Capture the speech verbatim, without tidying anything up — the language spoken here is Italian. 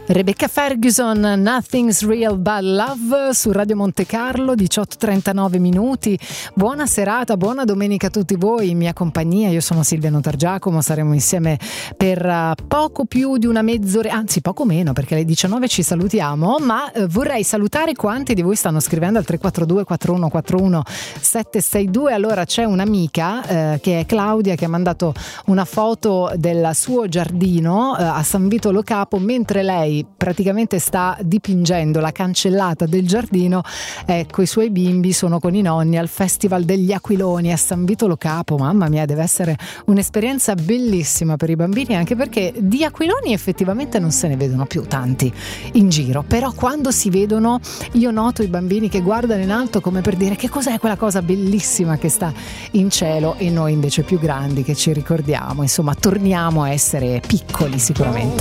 Rebecca Ferguson, Nothing's Real But Love su Radio Monte Carlo, diciotto e trentanove minuti. Buona serata, buona domenica a tutti voi in mia compagnia. Io sono Silvia Notargiacomo, saremo insieme per uh, poco più di una mezz'ora, anzi poco meno, perché alle diciannove ci salutiamo, ma uh, vorrei salutare quanti di voi stanno scrivendo al tre quattro due quattro uno quattro uno sette sei due. Allora c'è un'amica uh, che è Claudia, che ha mandato una foto del suo giardino uh, a San Vito Lo Capo, mentre lei praticamente sta dipingendo la cancellata del giardino. Ecco, i suoi bimbi sono con i nonni al Festival degli Aquiloni a San Vito Lo Capo. Mamma mia, deve essere un'esperienza bellissima per i bambini, anche perché di aquiloni effettivamente non se ne vedono più tanti in giro, però quando si vedono io noto i bambini che guardano in alto come per dire: che cos'è quella cosa bellissima che sta in cielo, e noi invece più grandi che ci ricordiamo, insomma torniamo a essere piccoli sicuramente.